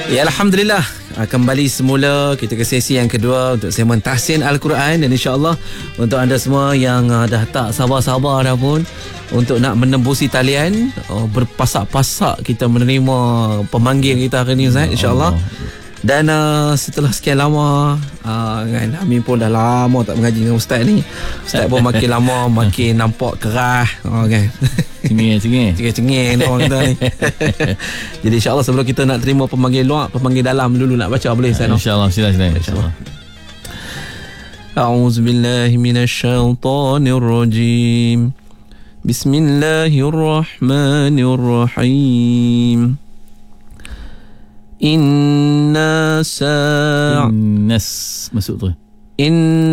Ya, Alhamdulillah, kembali semula kita ke sesi yang kedua untuk segmen Tahsin Al-Quran. Dan insyaAllah untuk anda semua yang dah tak sabar-sabar dah pun untuk nak menembusi talian, berpasak-pasak kita menerima pemanggil kita hari ni, Ustaz, insyaAllah. Dan setelah sekian lama kan, Amin pun dah lama tak mengaji dengan Ustaz ni. Ustaz pun makin lama makin nampak kerah kan. Cengeng orang kata ni. Jadi insyaAllah sebelum kita nak terima pemanggil luar, pemanggil dalam dulu nak baca, boleh Ustaz? InsyaAllah, silakan. InsyaAllah. A'udzubillahi minasyaitonirrajim. Bismillahirrahmanirrahim. Innas masuk tu.